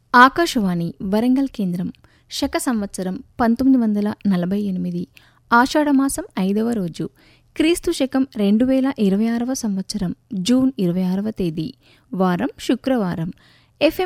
ఆకాశవాణి వరంగల్ కేంద్రం. శక సంవత్సరం 1948 ఆషాఢమాసం 5వ రోజు, క్రీస్తు శకం 2026 సంవత్సరం జూన్ 26వ తేదీ, వారం శుక్రవారం.